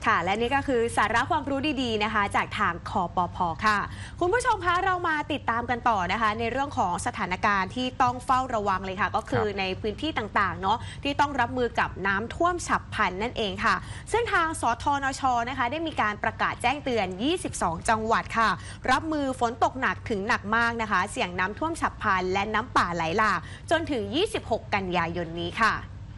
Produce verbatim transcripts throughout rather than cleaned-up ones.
ค่ะและนี่ก็คือสาระความรู้ดีๆนะคะจากทางคปภ.ค่ะคุณผู้ชมคะเรามาติดตามกันต่อนะคะในเรื่องของสถานการณ์ที่ต้องเฝ้าระวังเลยค่ะก็คือในพื้นที่ต่างๆเนาะที่ต้องรับมือกับน้ำท่วมฉับพลันนั่นเองค่ะซึ่งทางสทนช.นะคะได้มีการประกาศแจ้งเตือนยี่สิบสองจังหวัดค่ะรับมือฝนตกหนักถึงหนักมากนะคะเสี่ยงน้ำท่วมฉับพลันและน้ำป่าไหลหลากจนถึงยี่สิบหกกันยายนนี้ค่ะ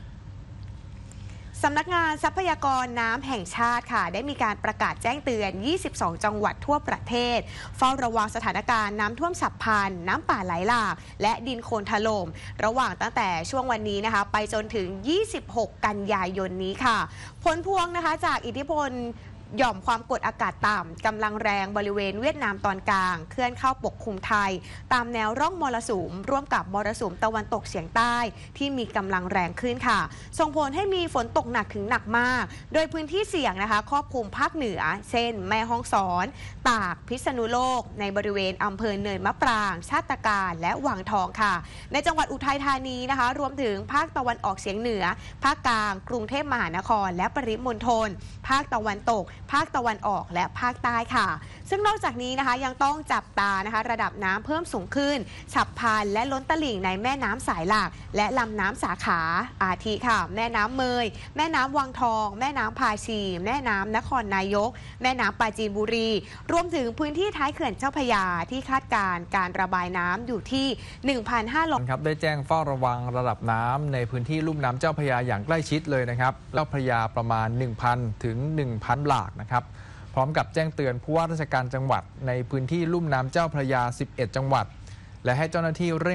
สำนักงานทรัพยากรน้ำแห่งชาติค่ะได้มีการประกาศแจ้งเตือนยี่สิบสองจังหวัดทั่วประเทศเฝ้าระวังสถานการณ์น้ำท่วมฉับพลันน้ำป่าไหลหลากและดินโคลนถล่มระหว่างตั้งแต่ช่วงวันนี้นะคะไปจนถึงยี่สิบหกกันยายนนี้ค่ะผลพวงนะคะจากอิทธิพลหย่อมความกดอากาศต่ำกำลังแรงบริเวณเวียดนามตอนกลางเคลื่อนเข้าปกคลุมไทยตามแนวร่องมรสุมร่วมกับมรสุมตะวันตกเฉียงใต้ที่มีกำลังแรงขึ้นค่ะส่งผลให้มีฝนตกหนักถึงหนักมากโดยพื้นที่เสี่ยงนะคะครอบคลุมภาคเหนือเช่นแม่ฮ่องสอนตากพิษณุโลกในบริเวณอำเภอเนินมะปรางชาติการและวังทองค่ะในจังหวัดอุทัยธานีนะคะรวมถึงภาคตะวันออกเฉียงเหนือภาคกลางกรุงเทพมหานครและปริมณฑลภาคตะวันตกภาคตะวันออกและภาคใต้ค่ะซึ่งนอกจากนี้นะคะยังต้องจับตานะคะระดับน้ำเพิ่มสูงขึ้นฉับพลันและล้นตลิ่งในแม่น้ำสายหลักและลำน้ำสาขาอาทิค่ะแม่น้ำเมยแม่น้ำวังทองแม่น้ำพาชีแม่น้ำนครนายกแม่น้ำปราจีนบุรีรวมถึงพื้นที่ท้ายเขื่อนเจ้าพระยาที่คาดการณ์การระบายน้ำอยู่ที่ หนึ่งพันห้าร้อยครับได้แจ้งเฝ้าระวังระดับน้ำในพื้นที่ลุ่มน้ำเจ้าพระยาอย่างใกล้ชิดเลยนะครับเจ้าพระยาประมาณ หนึ่งพัน ถึง หนึ่งพัน หลากนะครับพร้อมกับแจ้งเตือนผู้ว่าราชการจังหวัดในพื้นที่ลุ่มน้ำเจ้าพระยา สิบเอ็ด จังหวัดและให้เจ้าหน้าที่เร่ง